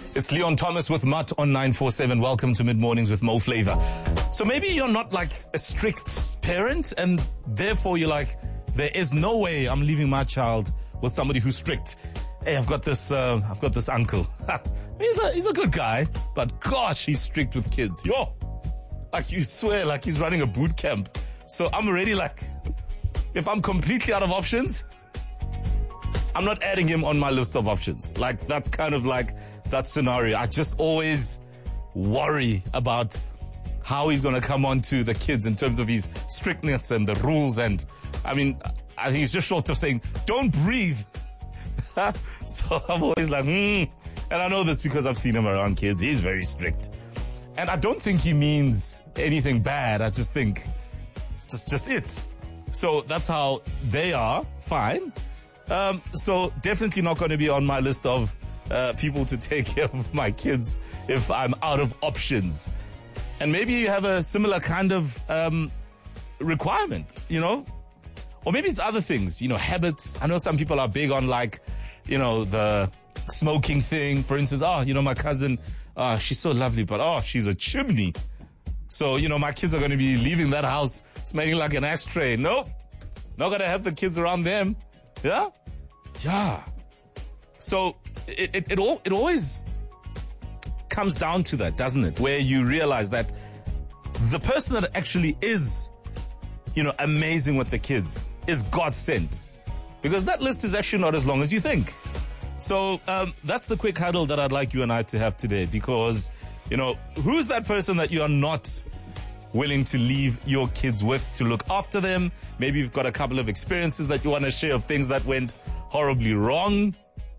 It's Leon Thomas with Mutt on 947. Welcome to Mid Mornings with Mo Flavor. So maybe you're not like a strict parent and therefore you're like, there is no way I'm leaving my child with somebody who's strict. Hey, I've got this uncle. he's a good guy, but gosh, he's strict with kids. Yo, like you swear like he's running a boot camp. So I'm already like, if I'm completely out of options, I'm not adding him on my list of options. Like that's kind of like that scenario. I just always worry about how he's going to come on to the kids in terms of his strictness and the rules. And I mean, I think he's just short of saying, don't breathe. So I'm always like, And I know this because I've seen him around kids. He's very strict. And I don't think he means anything bad. I just think just it. So that's how they are. Fine. So definitely not going to be on my list of people to take care of my kids if I'm out of options. And maybe you have a similar kind of requirement, you know? Or maybe it's other things, you know, habits. I know some people are big on like, you know, the smoking thing. For instance, my cousin, she's so lovely, but she's a chimney. So, you know, my kids are going to be leaving that house smelling like an ashtray. Nope. Not going to have the kids around them. Yeah? Yeah. So it always comes down to that, doesn't it? Where you realize that the person that actually is, you know, amazing with the kids is God sent. Because that list is actually not as long as you think. So that's the quick huddle that I'd like you and I to have today. Because, you know, who's that person that you are not willing to leave your kids with to look after them? Maybe you've got a couple of experiences that you want to share of things that went horribly wrong.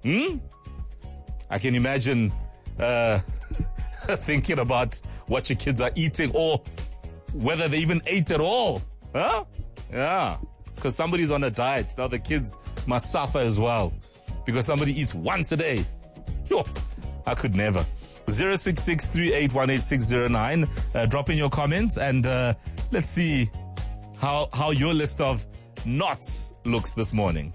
I can imagine thinking about what your kids are eating or whether they even ate at all. Huh? Yeah. Because somebody's on a diet. Now the kids must suffer as well. Because somebody eats once a day. Yo, I could never. 0663818609. Drop in your comments and let's see how your list of knots looks this morning.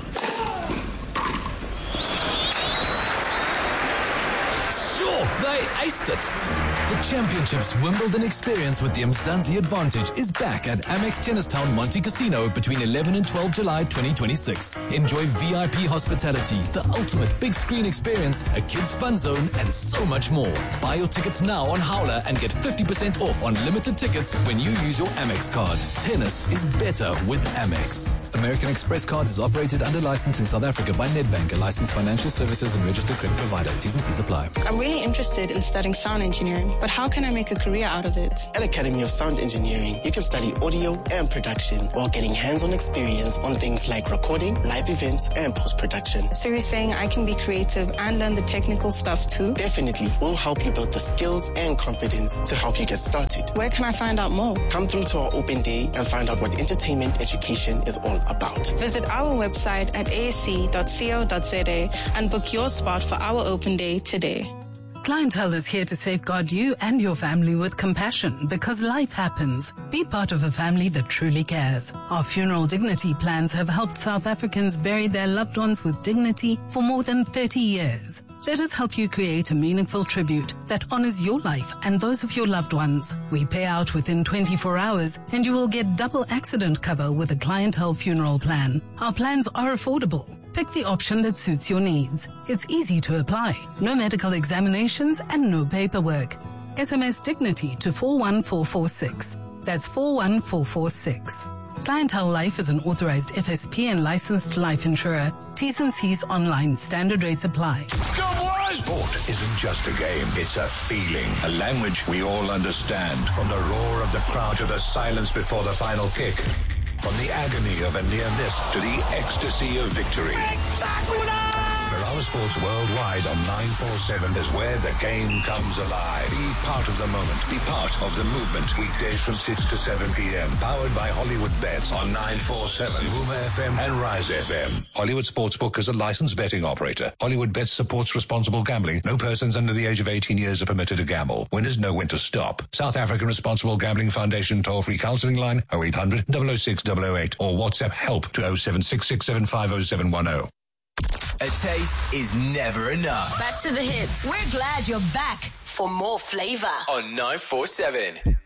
They aced it. The Championships Wimbledon experience with the Mzansi Advantage is back at Amex Tennistown Monte Casino between 11 and 12 July 2026. Enjoy VIP hospitality, the ultimate big screen experience, a kids fun zone, and so much more. Buy your tickets now on Howler and get 50% off on limited tickets when you use your Amex card. Tennis is better with Amex. American Express Cards is operated under license in South Africa by Nedbank, a licensed financial services and registered credit provider. T's and C's apply. I'm really interested in studying sound engineering, but how can I make a career out of it? At Academy of Sound Engineering, you can study audio and production while getting hands-on experience on things like recording, live events, and post-production. So you're saying I can be creative and learn the technical stuff too? Definitely. We'll help you build the skills and confidence to help you get started. Where can I find out more? Come through to our open day and find out what entertainment education is all about. Visit our website at asc.co.za and book your spot for our open day today. Clientele is here to safeguard you and your family with compassion because life happens. Be part of a family that truly cares. Our funeral dignity plans have helped South Africans bury their loved ones with dignity for more than 30 years. Let us help you create a meaningful tribute that honors your life and those of your loved ones. We pay out within 24 hours and you will get double accident cover with a Clientele funeral plan. Our plans are affordable. Pick the option that suits your needs. It's easy to apply. No medical examinations and no paperwork. SMS Dignity to 41446. That's 41446. Clientele Life is an authorized FSP and licensed life insurer. T's and C's online. Standard rates apply. Go boys! Sport isn't just a game, it's a feeling. A language we all understand. From the roar of the crowd to the silence before the final kick. From the agony of a near miss to the ecstasy of victory. Ferrara Sports Worldwide on 947 is where the game comes alive. Be part of the moment. Be part of the movement. Weekdays from 6 to 7 p.m. Powered by Hollywood Bets on 947, Boomer FM and Rise FM. Hollywood Sportsbook is a licensed betting operator. Hollywood Bets supports responsible gambling. No persons under the age of 18 years are permitted to gamble. Winners know when to stop. South African Responsible Gambling Foundation toll-free counseling line 0800 006 008 or WhatsApp help to 0766750710. A taste is never enough. Back to the hits. We're glad you're back for more flavor On 947.